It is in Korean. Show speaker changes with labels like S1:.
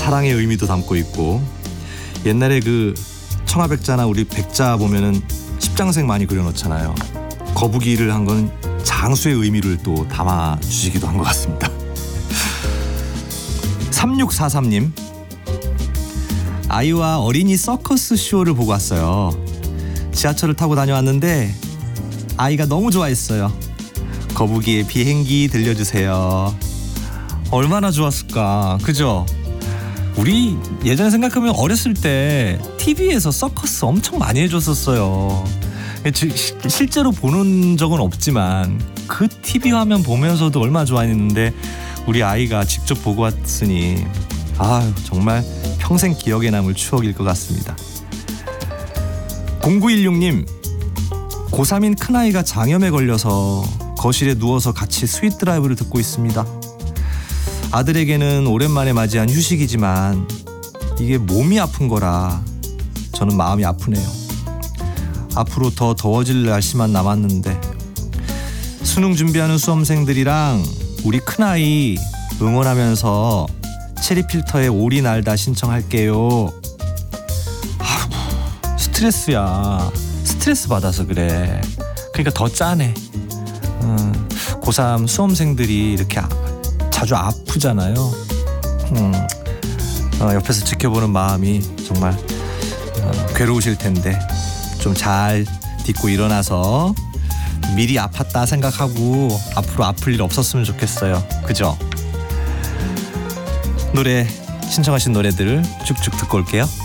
S1: 사랑의 의미도 담고 있고, 옛날에 그 청아백자나 우리 백자 보면은 십장색 많이 그려놓잖아요. 거북이를 한 건 장수의 의미를 또 담아주시기도 한 것 같습니다. 3643님, 아이와 어린이 서커스 쇼를 보고 왔어요. 지하철을 타고 다녀왔는데 아이가 너무 좋아했어요. 거북이의 비행기 들려주세요. 얼마나 좋았을까, 그죠? 우리 예전에 생각하면 어렸을 때 TV에서 서커스 엄청 많이 해줬었어요. 실제로 보는 적은 없지만 그 TV 화면 보면서도 얼마나 좋아했는데, 우리 아이가 직접 보고 왔으니 정말 평생 기억에 남을 추억일 것 같습니다. 0916님, 고3인 큰아이가 장염에 걸려서 거실에 누워서 같이 스윗 드라이브를 듣고 있습니다. 아들에게는 오랜만에 맞이한 휴식이지만 이게 몸이 아픈 거라 저는 마음이 아프네요. 앞으로 더 더워질 날씨만 남았는데 수능 준비하는 수험생들이랑 우리 큰아이 응원하면서 체리필터의 오리 날다 신청할게요. 스트레스야. 스트레스 받아서 그래. 그러니까 더 짜네. 고3 수험생들이 이렇게 자주 아프잖아요. 옆에서 지켜보는 마음이 정말 괴로우실 텐데 좀 잘 딛고 일어나서 미리 아팠다 생각하고 앞으로 아플 일 없었으면 좋겠어요. 그죠? 노래 신청하신 노래들 쭉쭉 듣고 올게요.